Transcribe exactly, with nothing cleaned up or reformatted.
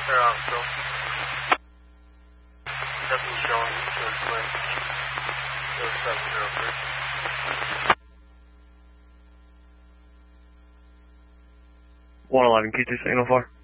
They're out still. Nothing showing to explain. zero seven zero three. one eleven, Q two signal four.